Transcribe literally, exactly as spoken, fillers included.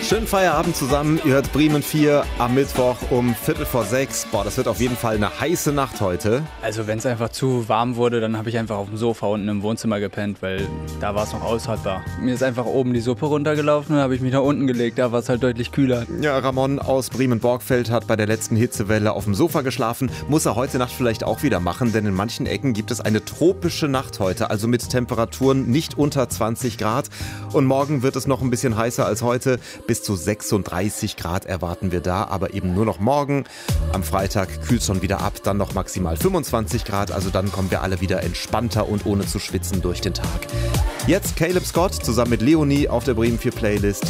Schönen Feierabend zusammen. Ihr hört Bremen vier am Mittwoch um Viertel vor sechs. Boah, das wird auf jeden Fall eine heiße Nacht heute. Also wenn es einfach zu warm wurde, dann habe ich einfach auf dem Sofa unten im Wohnzimmer gepennt, weil da war es noch aushaltbar. Mir ist einfach oben die Suppe runtergelaufen und habe ich mich nach unten gelegt. Da war es halt deutlich kühler. Ja, Ramon aus Bremen-Borgfeld hat bei der letzten Hitzewelle auf dem Sofa geschlafen. Muss er heute Nacht vielleicht auch wieder machen, denn in manchen Ecken gibt es eine tropische Nacht heute, also mit Temperaturen nicht unter zwanzig Grad. Und morgen wird es noch ein bisschen heißer als heute. Bis zu sechsunddreißig Grad erwarten wir da, aber eben nur noch morgen. Am Freitag kühlt es schon wieder ab, dann noch maximal fünfundzwanzig Grad. Also dann kommen wir alle wieder entspannter und ohne zu schwitzen durch den Tag. Jetzt Caleb Scott zusammen mit Leonie auf der Bremen vier Playlist.